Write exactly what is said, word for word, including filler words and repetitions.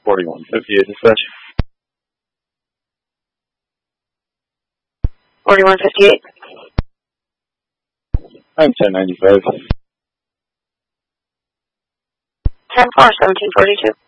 forty-one fifty-eight dispatch. forty-one fifty-eight. I'm ten ninety-five. ten four, seventeen forty-two.